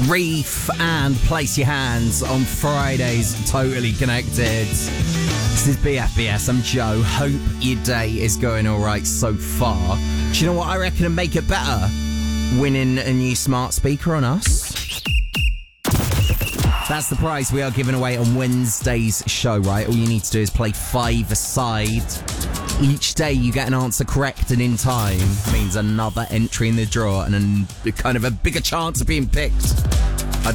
Reef and Place Your Hands on Fridays, Totally Connected. This is BFBS, I'm Joe. Hope your day is going alright so far. Do you know what I reckon would make it better? Winning a new smart speaker on us. That's the prize we are giving away on Wednesday's show, right? All you need to do is play 5-a-side. Each day you get an answer correct and in time means another entry in the draw and a kind of a bigger chance of being picked